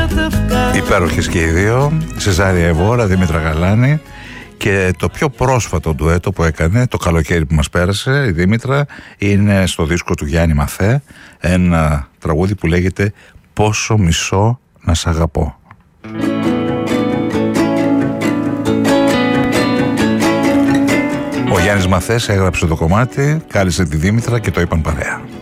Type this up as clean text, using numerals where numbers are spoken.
Υπέροχες και οι δύο, Σεζάρια Εβόρα, Δήμητρα Γαλάνη. Και το πιο πρόσφατο ντουέτο που έκανε το καλοκαίρι που μας πέρασε η Δήμητρα είναι στο δίσκο του Γιάννη Μαθέ, ένα τραγούδι που λέγεται «Πόσο μισώ να σ' αγαπώ». Ο Γιάννης Μαθές έγραψε το κομμάτι, κάλεσε τη Δήμητρα και το είπαν παρέα.